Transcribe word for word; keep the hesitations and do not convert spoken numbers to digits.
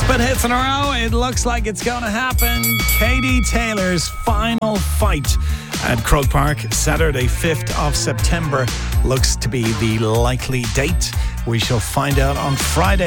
Spit hits in a row. It looks like it's going to happen. Katie Taylor's final fight at Croke Park, Saturday, fifth of September, looks to be the likely date. We shall find out on Friday.